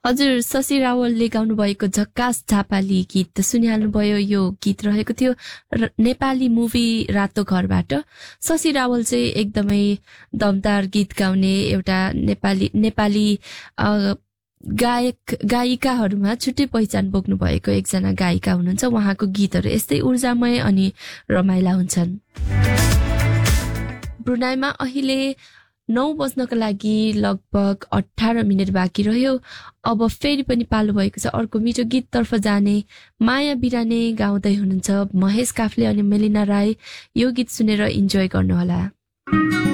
हजुर शशि रावलले गाउनु भएको झक्कास झापाली गीत सुनिहाल्नुभयो। यो गीत रहेको थियो नेपाली मुभी रातो घरबाट। शशि रावल चाहिँ एकदमै दमदार गीत गाउने एउटा नेपाली गायिकाहरूमा छुट्टै पहिचान बोक्नु भएको एकजना गायिका हुनुहुन्छ। उहाँको गीतहरू यस्तै ऊर्जामय अनि रमाइला हुन्छन्। ब्रुनाईमा अहिले 9 बज्नको लागि लगभग 18 मिनट बाँकी रह्यो। अब फेरि पनि पालो भएको छ अर्को मिठो गीततर्फ जाने। माया बिराने गाउँदै हुनुहुन्छ महेश काफ्ले अनि मेलिना राई। यो गीत सुनेर इन्जोय गर्नुहोला।